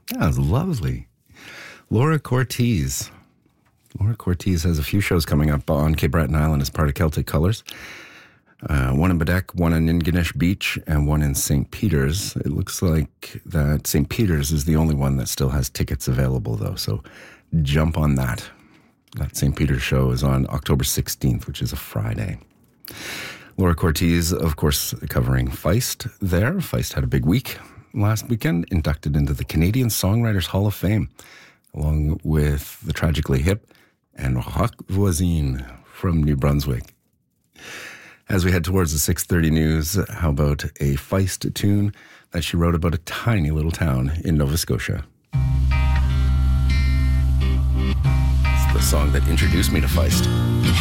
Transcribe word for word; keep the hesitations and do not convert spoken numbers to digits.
That was lovely. Laura Cortez. Laura Cortez has a few shows coming up on Cape Breton Island as part of Celtic Colours. Uh, one in Bedeck, one in Ingonish Beach, and one in Saint Peter's. It looks like that Saint Peter's is the only one that still has tickets available, though, so jump on that. That Saint Peter's show is on October sixteenth, which is a Friday. Laura Cortez, of course, covering Feist there. Feist had a big week last weekend, inducted into the Canadian Songwriters Hall of Fame, along with the Tragically Hip and Rock Voisine from New Brunswick. As we head towards the six thirty news, how about a Feist tune that she wrote about a tiny little town in Nova Scotia? It's the song that introduced me to Feist.